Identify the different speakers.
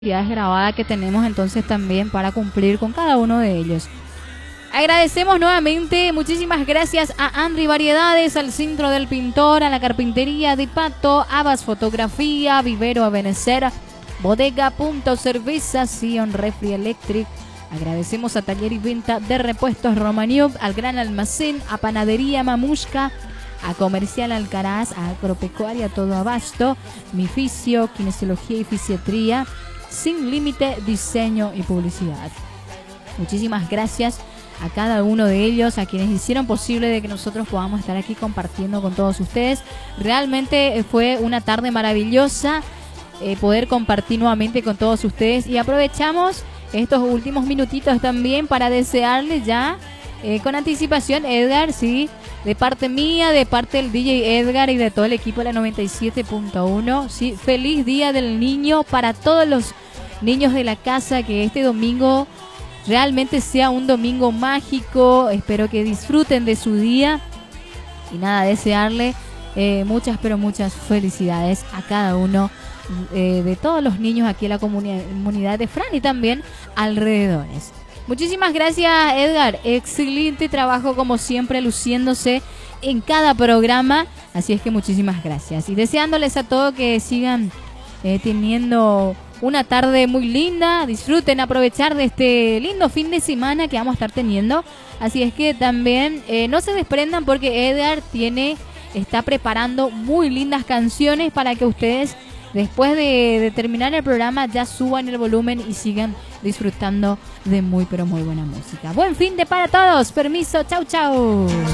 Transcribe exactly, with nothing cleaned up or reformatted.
Speaker 1: grabada que tenemos entonces también para cumplir con cada uno de ellos. Agradecemos nuevamente, muchísimas gracias a Andri Variedades, al Centro del Pintor, a la Carpintería de Pato, Abas Fotografía, Vivero Abenecer, Bodega Punto Cerveza, Sion Refri Electric. Agradecemos a Taller y Venta de Repuestos Romaniuk, al Gran Almacén, a Panadería Mamushka, a Comercial Alcaraz, a Agropecuaria Todo Abasto, Mifisio, Kinesiología y Fisiatría, Sin Límite, Diseño y Publicidad. Muchísimas gracias a cada uno de ellos, a quienes hicieron posible de que nosotros podamos estar aquí compartiendo con todos ustedes. Realmente fue una tarde maravillosa eh, poder compartir nuevamente con todos ustedes, y aprovechamos estos últimos minutitos también para desearles ya eh, con anticipación, Edgar, sí, de parte mía, de parte del D J Edgar y de todo el equipo de la noventa y siete punto uno, sí, feliz Día del Niño para todos los niños de la casa, que este domingo realmente sea un domingo mágico. Espero que disfruten de su día y nada, desearle eh, muchas pero muchas felicidades a cada uno eh, de todos los niños aquí en la comunidad, comunidad de Fran y también alrededores. Muchísimas gracias, Edgar, excelente trabajo como siempre, luciéndose en cada programa, así es que muchísimas gracias y deseándoles a todos que sigan eh, teniendo una tarde muy linda, disfruten, aprovechar de este lindo fin de semana que vamos a estar teniendo. Así es que también eh, no se desprendan, porque Edgar tiene, está preparando muy lindas canciones para que ustedes, después de, de terminar el programa, ya suban el volumen y sigan disfrutando de muy pero muy buena música. Buen fin de para todos, permiso, chau chau.